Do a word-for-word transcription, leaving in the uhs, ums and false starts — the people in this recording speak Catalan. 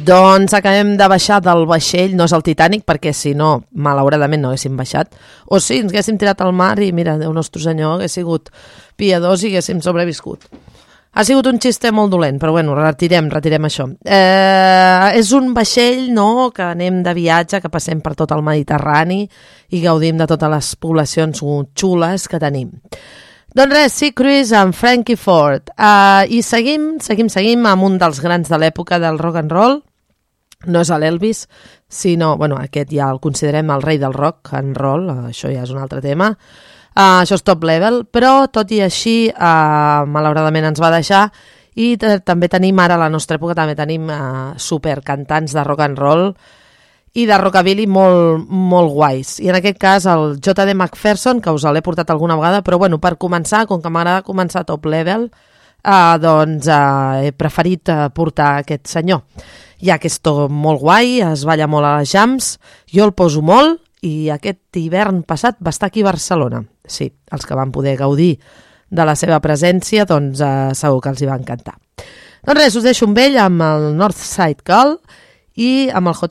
Doncs acabem de baixar del vaixell, no és el Titanic, perquè si no, malauradament no haguéssim baixat. O sí, ens haguéssim tirat al mar i mira, Déu nostre senyor, hagués sigut piadós i haguéssim sobreviscut. Ha sigut un xiste molt dolent, però bueno, retirem, retirem això. Eh, és un vaixell, no?, que anem de viatge, que passem per tot el Mediterrani i gaudim de totes les poblacions xules que tenim. Doncs res, Sea Cruise amb Frankie Ford. Uh, I seguim, seguim, seguim amb un dels grans de l'època del rock and roll. No és l'Elvis, sinó, bueno, aquest ja el considerem el rei del rock and roll, uh, això ja és un altre tema. Uh, això és Top Level, però tot i així, uh, malauradament ens va deixar i també tenim ara, a la nostra època, també tenim uh, supercantants de rock and roll i de rockabilly molt, molt guais. I en aquest cas el J D McPherson, que us l'he portat alguna vegada, però bueno, per començar, com que m'agrada començar Top Level, eh, doncs eh, he preferit eh, portar aquest senyor. Ja que és tot molt guai, es balla molt a les jams, jo el poso molt i aquest hivern passat va estar aquí a Barcelona. Sí, els que van poder gaudir de la seva presència, doncs eh, segur que els hi va encantar. Doncs res, us deixo amb ell, amb el Northside Girl, i amb el J